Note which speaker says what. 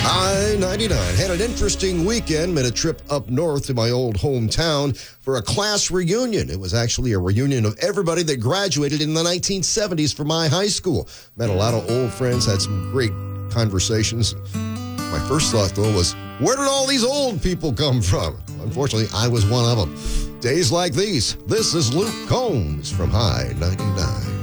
Speaker 1: I-99 had an interesting weekend, made a trip up north to my old hometown for a class reunion. It was actually a reunion of everybody that graduated in the 1970s from my high school. Met a lot of old friends, had some great conversations. My first thought, though, was, where did all these old people come from? Unfortunately, I was one of them. Days like these, this is Luke Combs from High 99.